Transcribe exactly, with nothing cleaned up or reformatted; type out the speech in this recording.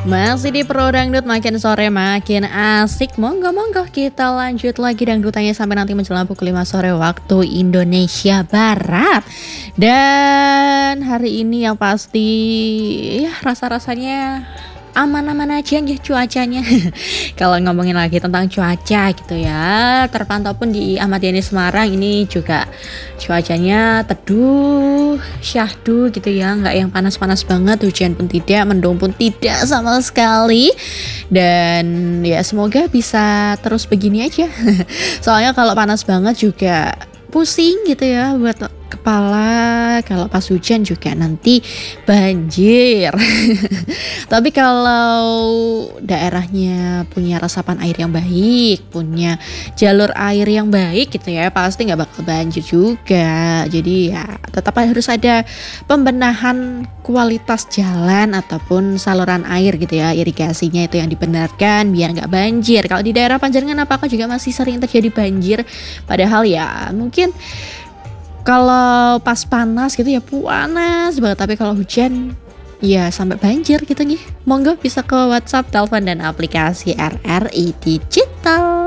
Masih di Pro Dangdut, makin sore makin asik. Monggo-monggo kita lanjut lagi dangdutannya sampai nanti menjelang pukul lima sore waktu Indonesia Barat. Dan hari ini yang pasti ya rasa-rasanya aman-aman aja ya cuacanya. Kalau ngomongin lagi tentang cuaca gitu ya, terpantau pun di Ahmad Yani Semarang ini juga cuacanya teduh, syahdu gitu ya, nggak yang panas-panas banget, hujan pun tidak, mendung pun tidak sama sekali. Dan ya semoga bisa terus begini aja. Soalnya kalau panas banget juga pusing gitu ya buat kepala, kalau pas hujan juga nanti banjir. Tapi kalau daerahnya punya resapan air yang baik, punya jalur air yang baik gitu ya, pasti nggak bakal banjir juga. Jadi ya tetap harus ada pembenahan kualitas jalan ataupun saluran air gitu ya, irigasinya itu yang dibenarkan biar nggak banjir. Kalau di daerah Panjenengan apakah juga masih sering terjadi banjir? Padahal ya mungkin kalau pas panas gitu ya panas banget, tapi kalau hujan ya sampai banjir gitu nih. Monggo bisa ke WhatsApp, telepon dan aplikasi R R I Digital.